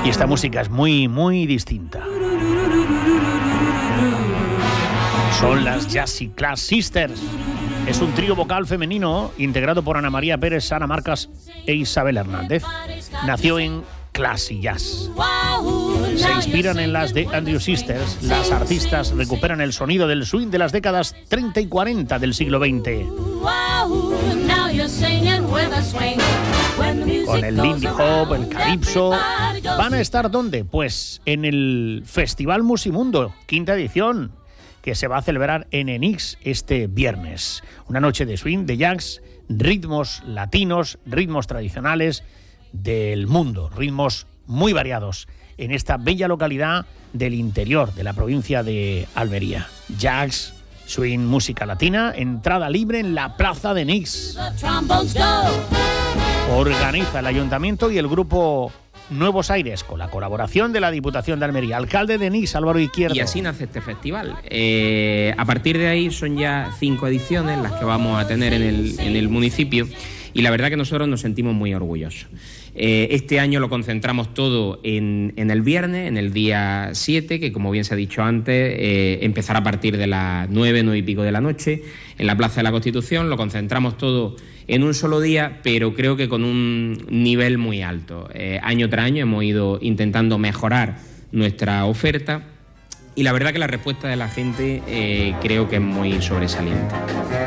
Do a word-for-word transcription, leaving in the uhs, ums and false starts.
Y esta música es muy, muy distinta. Son las Jazzy Class Sisters. Es un trío vocal femenino integrado por Ana María Pérez, Ana Marcas e Isabel Hernández. Nació en Classy Jazz. Se inspiran en las de Andrew Sisters. Las artistas recuperan el sonido del swing de las décadas treinta y cuarenta del siglo veinte. Con el Lindy Hop, el Calypso. ¿Van a estar dónde? Pues en el Festival Musimundo, quinta edición, que se va a celebrar en Enix este viernes. Una noche de swing, de jazz, ritmos latinos, ritmos tradicionales del mundo, ritmos muy variados en esta bella localidad del interior de la provincia de Almería. Jazz, swing, música latina, entrada libre en la plaza de Enix. Organiza el ayuntamiento y el grupo Nuevos Aires, con la colaboración de la Diputación de Almería. Alcalde de Enix, Álvaro Izquierdo. Y así nace este festival. Eh, a partir de ahí son ya cinco ediciones las que vamos a tener en el, en el municipio, y la verdad que nosotros nos sentimos muy orgullosos. Eh, este año lo concentramos todo en, en el viernes, en el día siete, que como bien se ha dicho antes, eh, empezará a partir de las nueve, nueve y pico de la noche, en la Plaza de la Constitución. Lo concentramos todo en un solo día, pero creo que con un nivel muy alto. Eh, año tras año hemos ido intentando mejorar nuestra oferta, y la verdad que la respuesta de la gente eh, creo que es muy sobresaliente.